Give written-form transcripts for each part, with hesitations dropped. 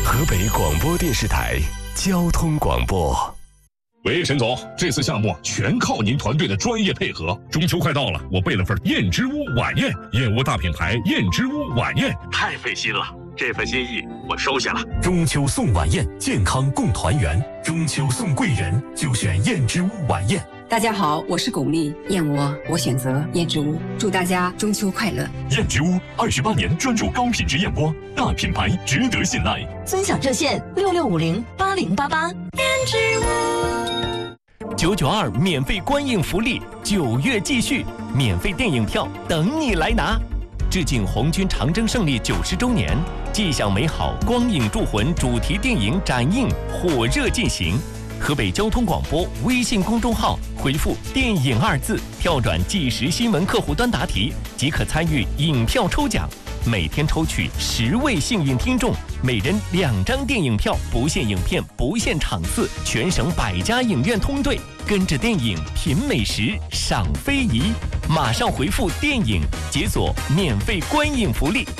河北广播电视台交通广播。 喂，沈总，这次项目全靠您团队的专业配合。中秋快到了，我备了份燕之屋晚宴，燕窝大品牌燕之屋晚宴，太费心了。这份心意我收下了。 中秋送晚宴，健康共团圆。中秋送贵人，就选燕之屋晚宴。 大家好，我是巩俐，燕窝我选择燕之屋，祝大家中秋快乐。 燕之屋28年专注高品质燕窝，大品牌值得信赖。 尊享热线66508088。燕之屋 992免费观影福利，9月继续，免费电影票等你来拿。致敬红军长征胜利90周年，既享美好光影铸魂主题电影展映火热进行。河北交通广播微信公众号回复“电影”2字，跳转即时新闻客户端答题，即可参与影票抽奖。每天抽取10位幸运听众，每人2张电影票，不限影片，不限场次，全省100家影院通兑，跟着电影品美食，赏非遗。马上回复“电影”，解锁免费观影福利。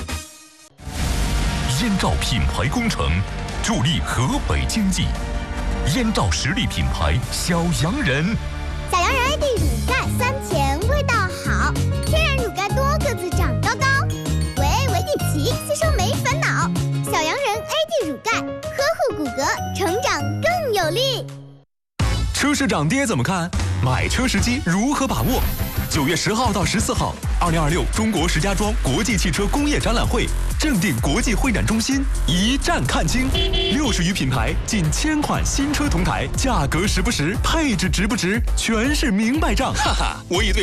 燕赵品牌工程，助力河北经济。燕赵实力品牌小洋人， 小洋人 AD 乳钙酸甜味道好，天然乳钙多个子长高高，维地奇吸收没烦恼。小洋人 AD 乳钙呵护骨骼，成长更有力。 车市涨跌怎么看？买车时机如何把握？9月10号到14号，2026中国石家庄国际汽车工业展览会正定国际会展中心一站看清，60余品牌，近1000款新车同台，价格实不实，配置值不值，全是明白账。哈哈，我已对